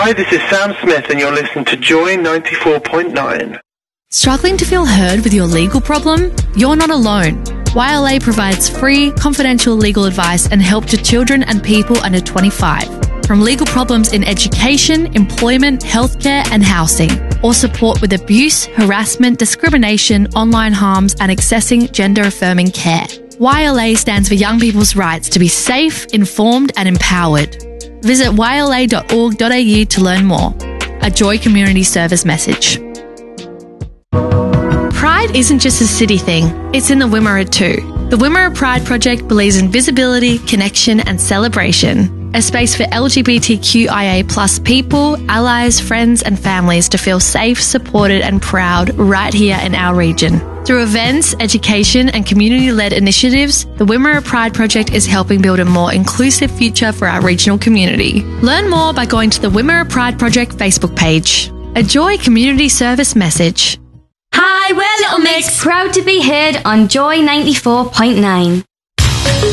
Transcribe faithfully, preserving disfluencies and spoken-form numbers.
Hi, this is Sam Smith and you're listening to Joy ninety-four point nine. Struggling to feel heard with your legal problem? You're not alone. Y L A provides free, confidential legal advice and help to children and people under twenty-five. From legal problems in education, employment, healthcare and housing, or support with abuse, harassment, discrimination, online harms and accessing gender-affirming care. Y L A stands for young people's rights to be safe, informed and empowered. Visit y l a dot org dot a u to learn more. A Joy Community Service message. Pride isn't just a city thing, it's in the Wimmera too. The Wimmera Pride Project believes in visibility, connection and celebration. A space for L G B T Q I A plus people, allies, friends and families to feel safe, supported and proud right here in our region. Through events, education and community-led initiatives, the Wimmera Pride Project is helping build a more inclusive future for our regional community. Learn more by going to the Wimmera Pride Project Facebook page. A Joy Community Service message. Hi, we're Little Mix, proud to be heard on Joy ninety-four point nine.